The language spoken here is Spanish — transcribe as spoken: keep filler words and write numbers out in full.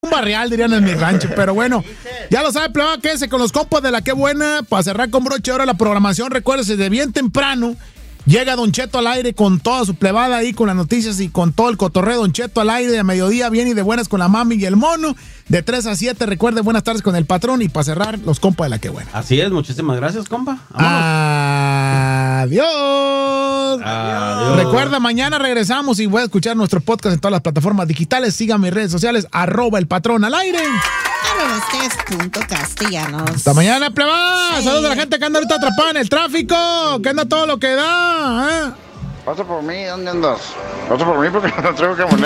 un barrial, dirían en mi rancho, pero bueno, ya lo sabe, plebada, quédese con los compas de La Qué Buena para cerrar con broche ahora la programación. Recuérdese, de bien temprano llega Don Cheto al aire con toda su plebada ahí, con las noticias y con todo el cotorreo. Don Cheto al aire a mediodía, bien y de buenas con la mami y el mono. De tres a siete, recuerde, buenas tardes con el patrón y para cerrar, los compas de La Qué Buena. Así es, muchísimas gracias, compa. Adiós. Adiós. Recuerda, mañana regresamos y voy a escuchar nuestro podcast en todas las plataformas digitales. Sigan mis redes sociales, arroba el patrón al aire. punto castellanos. Hasta mañana, plebada. Sí. Saludos a la gente que anda ahorita atrapada en el tráfico, que anda todo lo que da. ¿eh? Pasa por mí, ¿dónde andas? Pasa por mí porque no traigo que